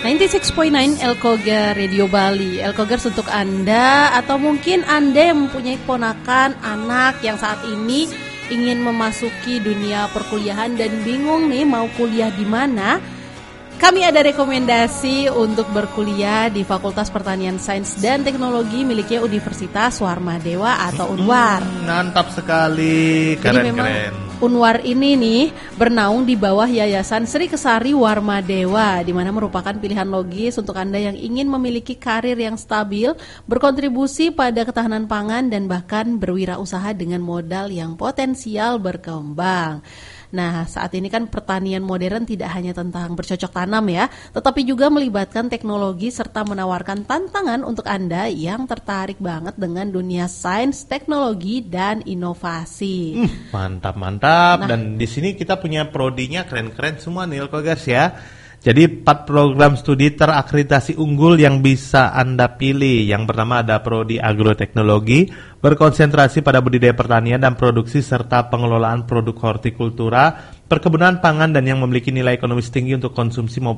96.9 Elkogar Radio Bali. Elkogers untuk Anda atau mungkin Anda yang mempunyai keponakan, anak yang saat ini ingin memasuki dunia perkuliahan dan bingung nih mau kuliah di mana. Kami ada rekomendasi untuk berkuliah di Fakultas Pertanian Sains dan Teknologi miliknya Universitas Warmadewa atau Unwar. Mantap sekali, keren-keren. Unwar ini nih bernaung di bawah Yayasan Sri Kesari Warmadewa, di mana merupakan pilihan logis untuk Anda yang ingin memiliki karir yang stabil, berkontribusi pada ketahanan pangan dan bahkan berwirausaha dengan modal yang potensial berkembang. Nah, saat ini kan pertanian modern tidak hanya tentang bercocok tanam ya, tetapi juga melibatkan teknologi serta menawarkan tantangan untuk Anda yang tertarik banget dengan dunia sains, teknologi, dan inovasi. Mantap. Nah, dan di sini kita punya prodinya keren-keren semua nih Elkogers ya. Jadi 4 program studi terakreditasi unggul yang bisa Anda pilih. Yang pertama ada Prodi Agroteknologi, berkonsentrasi pada budidaya pertanian dan produksi serta pengelolaan produk hortikultura, perkebunan pangan dan yang memiliki nilai ekonomis tinggi untuk konsumsi maupun